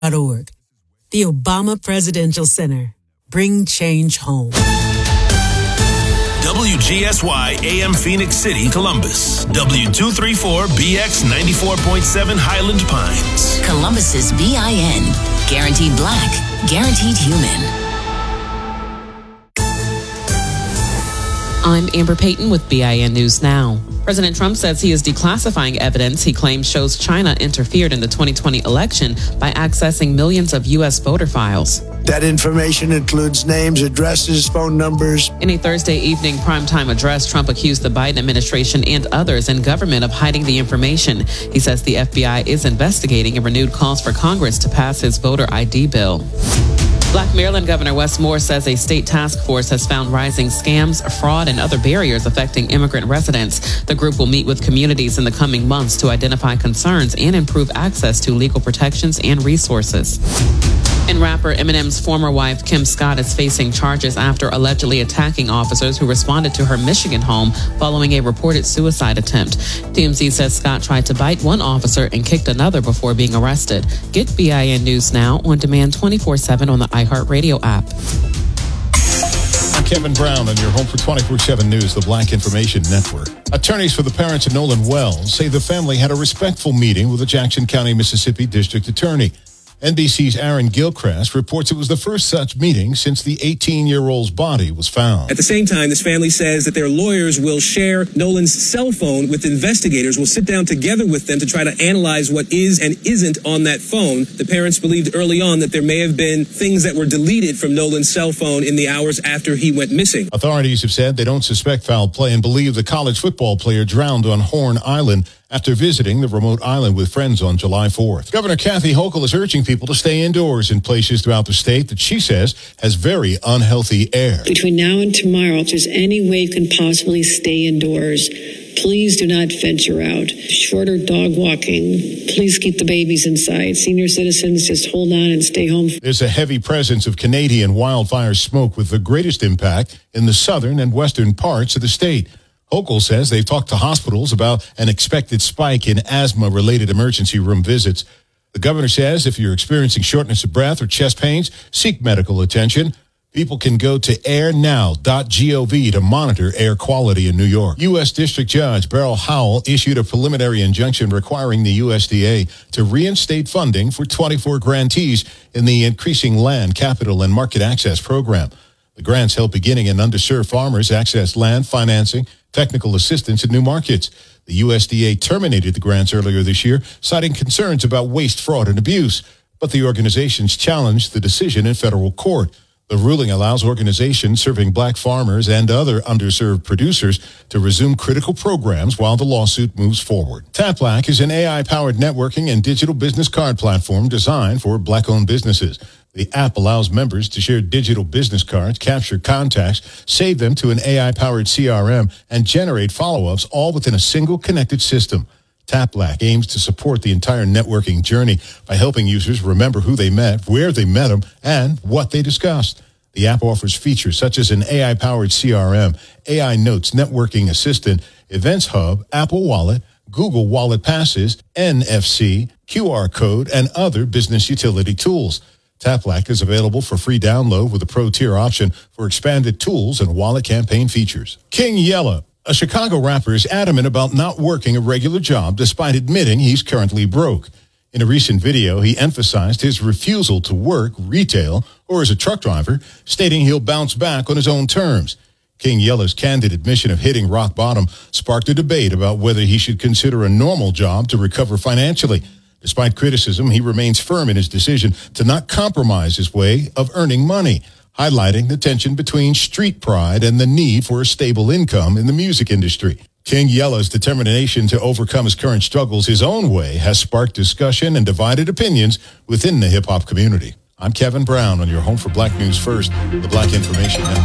org. The Obama Presidential Center. Bring change home. WGSY AM Phoenix City, Columbus. W234BX 94.7 Highland Pines. Columbus's BIN. Guaranteed black. Guaranteed human. I'm Amber Payton with BIN News Now. President Trump says he is declassifying evidence he claims shows China interfered in the 2020 election by accessing millions of U.S. voter files. That information includes names, addresses, phone numbers. In a Thursday evening primetime address, Trump accused the Biden administration and others in government of hiding the information. He says the FBI is investigating and renewed calls for Congress to pass his voter ID bill. Black Maryland Governor Wes Moore says a state task force has found rising scams, fraud, and other barriers affecting immigrant residents. The group will meet with communities in the coming months to identify concerns and improve access to legal protections and resources. And rapper Eminem's former wife, Kim Scott, is facing charges after allegedly attacking officers who responded to her Michigan home following a reported suicide attempt. TMZ says Scott tried to bite one officer and kicked another before being arrested. Get BIN News Now on demand 24/7 on the iHeartRadio app. I'm Kevin Brown on your home for 24/7 News, the Black Information Network. Attorneys for the parents of Nolan Wells say the family had a respectful meeting with the Jackson County, Mississippi District Attorney. NBC's Aaron Gilchrist reports it was the first such meeting since the 18-year-old's body was found. At the same time, this family says that their lawyers will share Nolan's cell phone with investigators. Will sit down together with them to try to analyze what is and isn't on that phone. The parents believed early on that there may have been things that were deleted from Nolan's cell phone in the hours after he went missing. Authorities have said they don't suspect foul play and believe the college football player drowned on Horn Island after visiting the remote island with friends on July 4th. Governor Kathy Hochul is urging people to stay indoors in places throughout the state that she says has very unhealthy air. Between now and tomorrow, if there's any way you can possibly stay indoors, please do not venture out. Shorter dog walking. Please keep the babies inside. Senior citizens, just hold on and stay home. There's a heavy presence of Canadian wildfire smoke with the greatest impact in the southern and western parts of the state. Hochul says they've talked to hospitals about an expected spike in asthma-related emergency room visits. The governor says if you're experiencing shortness of breath or chest pains, seek medical attention. People can go to airnow.gov to monitor air quality in New York. U.S. District Judge Beryl Howell issued a preliminary injunction requiring the USDA to reinstate funding for 24 grantees in the Increasing Land, Capital, and Market Access Program. The grants help beginning and underserved farmers access land, financing, technical assistance in new markets. The USDA terminated the grants earlier this year, citing concerns about waste, fraud, and abuse. But the organizations challenged the decision in federal court. The ruling allows organizations serving black farmers and other underserved producers to resume critical programs while the lawsuit moves forward. TapBlack is an AI-powered networking and digital business card platform designed for black-owned businesses. The app allows members to share digital business cards, capture contacts, save them to an AI-powered CRM, and generate follow-ups all within a single connected system. TapBlack aims to support the entire networking journey by helping users remember who they met, where they met them, and what they discussed. The app offers features such as an AI-powered CRM, AI Notes Networking Assistant, Events Hub, Apple Wallet, Google Wallet Passes, NFC, QR code, and other business utility tools. TapBlack is available for free download with a pro tier option for expanded tools and wallet campaign features. King Yella, a Chicago rapper, is adamant about not working a regular job despite admitting he's currently broke. In a recent video, he emphasized his refusal to work retail or as a truck driver, stating he'll bounce back on his own terms. King Yella's candid admission of hitting rock bottom sparked a debate about whether he should consider a normal job to recover financially. Despite criticism, he remains firm in his decision to not compromise his way of earning money, highlighting the tension between street pride and the need for a stable income in the music industry. King Yella's determination to overcome his current struggles his own way has sparked discussion and divided opinions within the hip-hop community. I'm Kevin Brown on your home for Black News First, the Black Information Network.